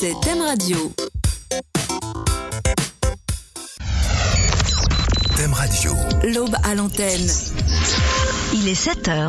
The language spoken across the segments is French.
c'est Thème Radio. Thème Radio. L'aube à l'antenne. Il est 7h.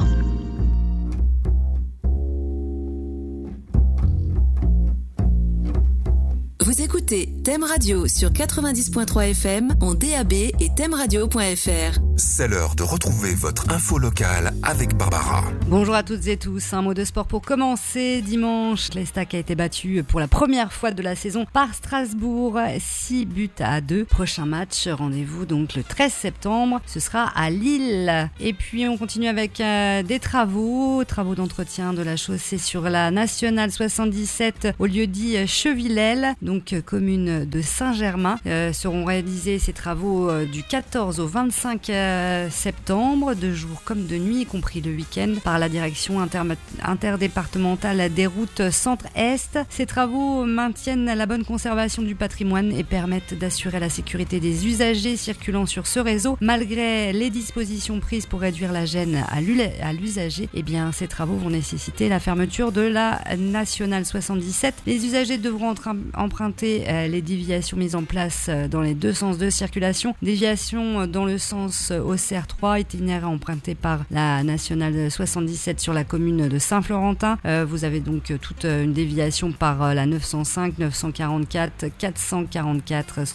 Vous écoutez Thème Radio sur 90.3 FM en DAB et thèmeradio.fr. C'est l'heure de retrouver votre info locale avec Barbara. Bonjour à toutes et tous, un mot de sport pour commencer. Dimanche, l'Estac a été battu pour la première fois de la saison par Strasbourg, 6-2. Prochain match, rendez-vous donc le 13 septembre, ce sera à Lille. Et puis on continue avec des travaux d'entretien de la chaussée sur la Nationale 77 au lieu-dit Chevillel, donc commune de Saint-Germain. Seront réalisés ces travaux du 14 au 25 septembre, de jour comme de nuit, y compris le week-end, par la direction interdépartementale des routes centre-est. Ces travaux maintiennent la bonne conservation du patrimoine et permettent d'assurer la sécurité des usagers circulant sur ce réseau. Malgré les dispositions prises pour réduire la gêne à l'usager, ces travaux vont nécessiter la fermeture de la Nationale 77. Les usagers devront emprunter les déviations mises en place dans les deux sens de circulation. Déviation dans le sens Auxerre 3, itinéraire emprunté par la Nationale 77 sur la commune de Saint-Florentin. Vous avez donc toute une déviation par la 905, 944, 444,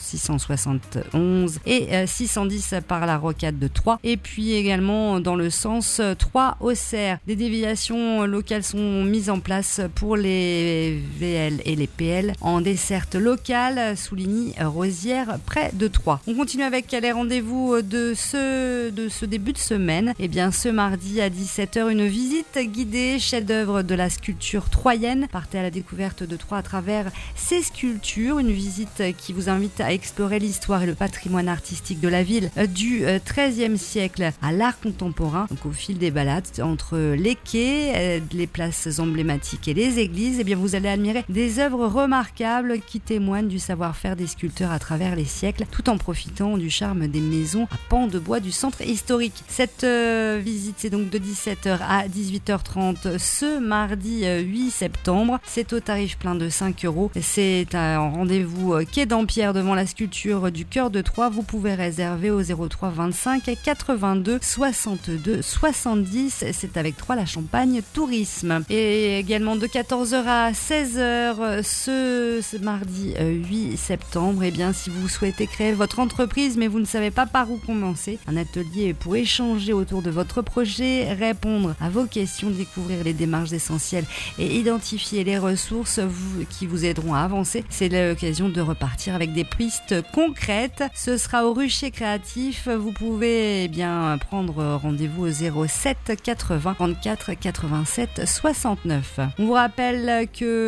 671 et 610 par la rocade de Troyes. Et puis également dans le sens 3 Auxerre. Des déviations locales sont mises en place pour les VL et les PL en desserte locale, souligne Rosière près de Troyes. On continue avec les rendez-vous de ce début de semaine. Ce mardi à 17h, une visite guidée chef-d'œuvre de la sculpture troyenne. Partez à la découverte de Troyes à travers ces sculptures. Une visite qui vous invite à explorer l'histoire et le patrimoine artistique de la ville du XIIIe siècle à l'art contemporain. Donc au fil des balades entre les quais, les places emblématiques et les églises, vous allez admirer des œuvres remarquables qui témoignent du savoir-faire des sculpteurs à travers les siècles, tout en profitant du charme des maisons à pans de bois du centre historique. Cette visite, c'est donc de 17h à 18h30 ce mardi 8 septembre. C'est au tarif plein de 5 €. C'est un rendez-vous quai d'Ampierre devant la sculpture du cœur de Troyes. Vous pouvez réserver au 03 25 82 62 70. C'est avec Troyes la Champagne Tourisme. Et également de 14h à 16h ce mardi 8 septembre, si vous souhaitez créer votre entreprise mais vous ne savez pas par où commencer, un atelier pour échanger autour de votre projet, répondre à vos questions, découvrir les démarches essentielles et identifier les ressources qui vous aideront à avancer. C'est l'occasion de repartir avec des pistes concrètes. Ce sera au Rucher Créatif. Vous pouvez prendre rendez-vous au 07 80 34 87 69. On vous rappelle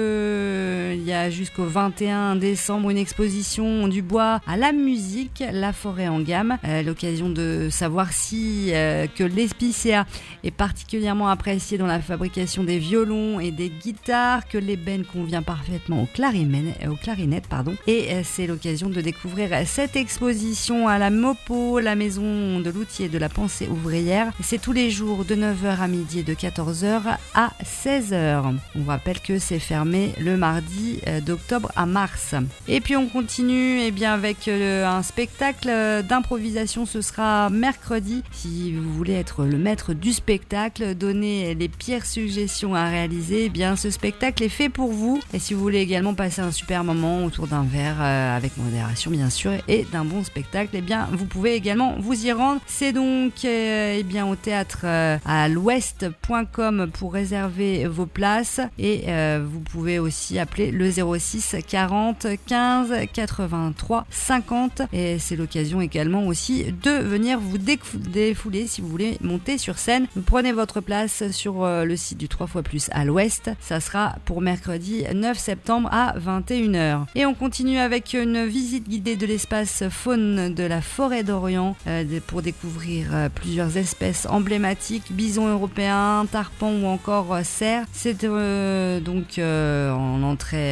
que il y a jusqu'au 21 décembre une exposition du bois à la musique, la forêt en gamme. L'occasion de savoir si que l'épicéa est particulièrement apprécié dans la fabrication des violons et des guitares, que l'ébène convient parfaitement aux clarinettes. Et c'est l'occasion de découvrir cette exposition à la Mopo, la maison de l'outil et de la pensée ouvrière. C'est tous les jours de 9h à midi et de 14h à 16h. On vous rappelle que c'est fermé le mardi d'octobre à mars. Et puis on continue avec un spectacle d'improvisation. Ce sera mercredi. Si vous voulez être le maître du spectacle, donner les pires suggestions à réaliser, ce spectacle est fait pour vous. Et si vous voulez également passer un super moment autour d'un verre avec modération bien sûr et d'un bon spectacle, vous pouvez également vous y rendre. C'est donc au théâtre à l'ouest.com pour réserver vos places et vous pouvez aussi appeler le 06 40 15 83 50 et c'est l'occasion également aussi de venir vous défouler si vous voulez monter sur scène. Vous prenez votre place sur le site du 3 fois plus à l'ouest. Ça sera pour mercredi 9 septembre à 21h. Et on continue avec une visite guidée de l'espace faune de la forêt d'Orient pour découvrir plusieurs espèces emblématiques, bisons européens, tarpans ou encore cerfs. C'est en entrée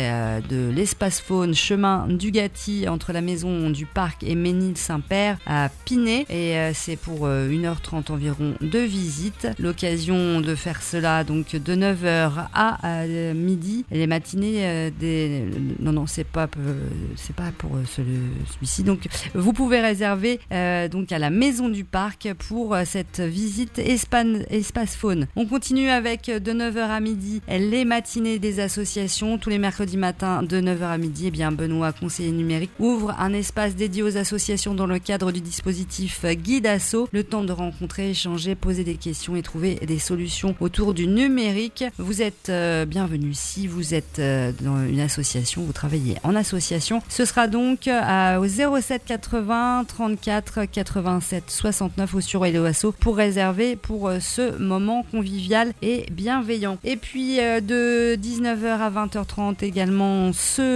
de l'espace faune chemin du Gâti entre la maison du parc et Ménil-Saint-Père à Pinet. Et c'est pour 1h30 environ de visite. L'occasion de faire cela donc de 9h à midi. Les matinées non, c'est pas pour celui-ci. Donc vous pouvez réserver donc à la maison du parc pour cette visite espace faune. On continue avec de 9h à midi les matinées des associations. Tous les mercredis matins de 9h à midi, eh bien Benoît, conseiller numérique, ouvre un espace dédié aux associations dans le cadre du dispositif Guide Asso. Le temps de rencontrer, échanger, poser des questions et trouver des solutions autour du numérique. Vous êtes bienvenue si vous êtes dans une association, vous travaillez en association. Ce sera donc au 07 80 34 87 69 ou sur Hello Asso pour réserver pour ce moment convivial et bienveillant. Et puis de 19h à 20h30 également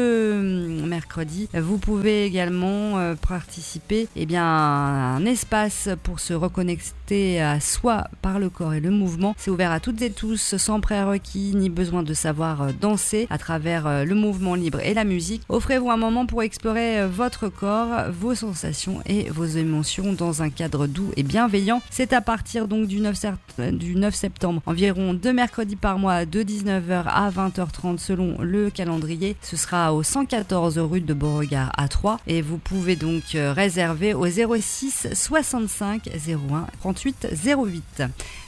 ce mercredi, vous pouvez également participer à un espace pour se reconnecter à soi par le corps et le mouvement. C'est ouvert à toutes et tous sans prérequis ni besoin de savoir danser à travers le mouvement libre et la musique. Offrez-vous un moment pour explorer votre corps, vos sensations et vos émotions dans un cadre doux et bienveillant. C'est à partir donc du 9 septembre, environ 2 mercredis par mois de 19h à 20h30 selon le calendrier. Ce sera au 114 rue de Beauregard à Troyes et vous pouvez donc réserver au 06 65 01 38 08.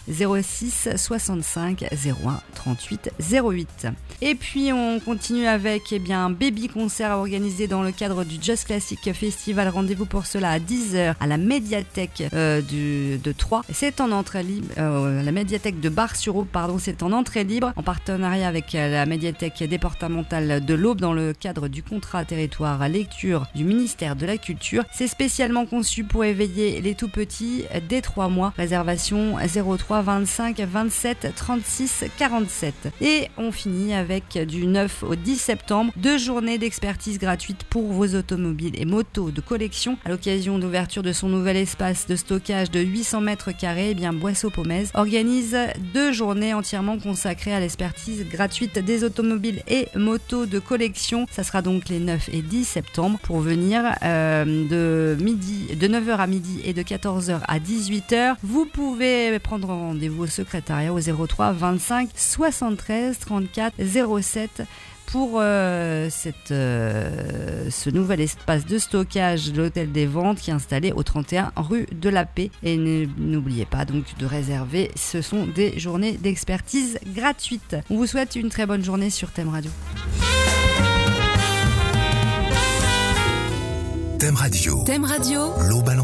06 65 01 38 08. Et puis on continue avec un baby concert organisé dans le cadre du Just Classic Festival. Rendez-vous pour cela à 10h à la médiathèque de Troyes. C'est en entrée libre, la médiathèque de Bar-sur-Aube, c'est en entrée libre en partenariat avec la médiathèque départementale de l'Aube dans le cadre du contrat territoire lecture du ministère de la Culture. C'est spécialement conçu pour éveiller les tout petits dès 3 mois. Réservation 03 25 27 36 47. Et on finit avec du 9 au 10 septembre 2 journées d'expertise gratuite pour vos automobiles et motos de collection. À l'occasion d'ouverture de son nouvel espace de stockage de 800 mètres carrés, Boisseau-Pomèze organise 2 journées entièrement consacrées à l'expertise gratuite des automobiles et motos de collection. Ça sera donc les 9 et 10 septembre pour venir de 9h à midi et de 14h à 18h. Vous pouvez prendre rendez-vous au secrétariat au 03 25 73 34 07 pour ce nouvel espace de stockage de l'hôtel des ventes qui est installé au 31 rue de la Paix. Et n'oubliez pas donc de réserver, ce sont des journées d'expertise gratuites. On vous souhaite une très bonne journée sur Thème Radio. Thème Radio. Thème Radio. L'eau balancée.